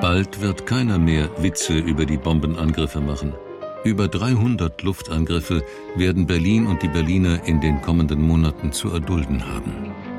Bald wird keiner mehr Witze über die Bombenangriffe machen. Über 300 Luftangriffe werden Berlin und die Berliner in den kommenden Monaten zu erdulden haben.